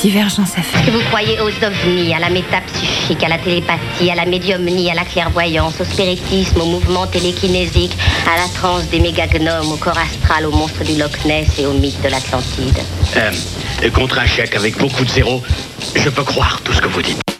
divergence à faire. Que vous croyez aux ovnis, à la métapsychique, à la télépathie, à la médiumnie, à la clairvoyance, au spiritisme, au mouvement télékinésique, à la transe des mégagnomes, au corps astral, au monstre du Loch Ness et au mythe de l'Atlantide. Contre un chèque avec beaucoup de zéros, je peux croire tout ce que vous dites.